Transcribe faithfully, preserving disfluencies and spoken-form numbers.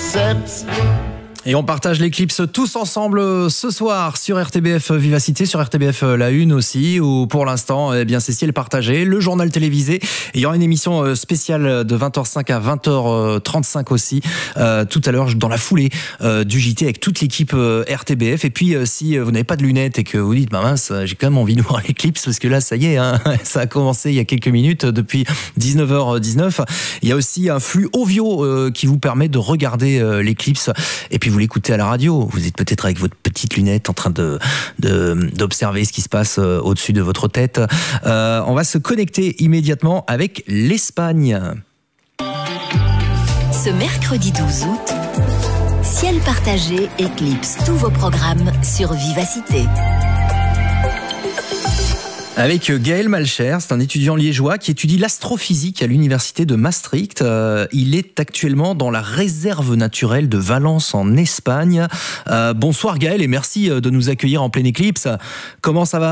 sept. Et on partage l'éclipse tous ensemble ce soir sur R T B F Vivacité, sur R T B F La Une aussi, où pour l'instant, eh bien, c'est ciel partagé, le journal télévisé. Et il y aura une émission spéciale de vingt heures cinq à vingt heures trente-cinq aussi, euh, tout à l'heure dans la foulée euh, du J T avec toute l'équipe euh, R T B F. Et puis, euh, si vous n'avez pas de lunettes et que vous dites, bah mince, j'ai quand même envie de voir l'éclipse, parce que là, ça y est, hein, ça a commencé il y a quelques minutes, depuis dix-neuf heures dix-neuf. Il y a aussi un flux audio euh, qui vous permet de regarder euh, l'éclipse. Et puis, vous l'écoutez à la radio, vous êtes peut-être avec votre petite lunette en train de, de d'observer ce qui se passe au-dessus de votre tête. Euh, on va se connecter immédiatement avec l'Espagne. Ce mercredi douze août, ciel partagé éclipse tous vos programmes sur Vivacité. Avec Gaël Malcher, c'est un étudiant liégeois qui étudie l'astrophysique à l'université de Maastricht. Euh, il est actuellement dans la réserve naturelle de Valence en Espagne. Euh, bonsoir Gaël et merci de nous accueillir en pleine éclipse. Comment ça va ?